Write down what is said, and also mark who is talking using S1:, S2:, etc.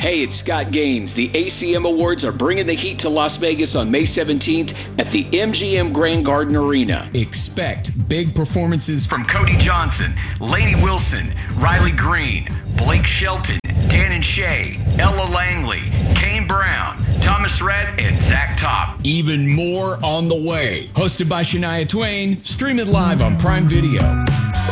S1: Hey, it's Scott Gaines. The ACM Awards are bringing the heat to Las Vegas on May 17th at the MGM Grand Garden Arena.
S2: Expect big performances
S3: from Cody Johnson, Lainey Wilson, Riley Green, Blake Shelton, Dan and Shay, Ella Langley, Kane Brown, Thomas Rhett, and Zach Top.
S2: Even more on the way. Hosted by Shania Twain. Stream it live on Prime Video.